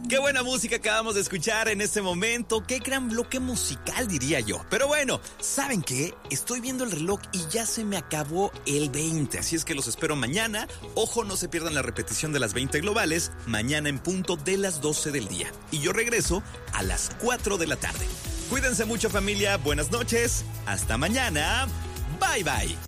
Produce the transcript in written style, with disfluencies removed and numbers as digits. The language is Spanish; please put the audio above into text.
Qué buena música acabamos de escuchar en este momento. Qué gran bloque musical, diría yo. Pero bueno, ¿saben qué? Estoy viendo el reloj y ya se me acabó el 20. Así es que los espero mañana. Ojo, no se pierdan la repetición de las 20 globales. Mañana en punto de las 12 del día. Y yo regreso a las 4 de la tarde. Cuídense mucho, familia. Buenas noches. Hasta mañana. Bye, bye.